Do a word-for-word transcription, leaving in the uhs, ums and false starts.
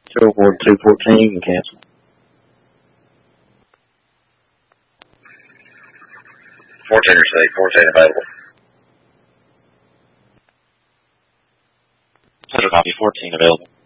Two aboard two fourteen, you can cancel. fourteen received, fourteen available. Center copy, fourteen available.